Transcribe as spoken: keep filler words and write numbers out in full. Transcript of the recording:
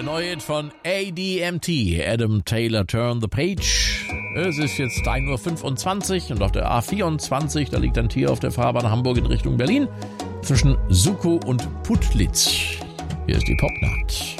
Neues von A D M T, Adam Taylor, Turn the Page. Es ist jetzt ein Uhr fünfundzwanzig und auf der A vierundzwanzig, da liegt ein Tier auf der Fahrbahn Hamburg in Richtung Berlin, zwischen Sukow und Putlitz. Hier ist die Popnacht.